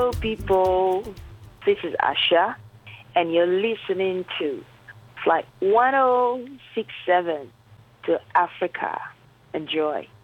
Hello, people. This is Asha, and you're listening to Flight 1067 to Africa. Enjoy.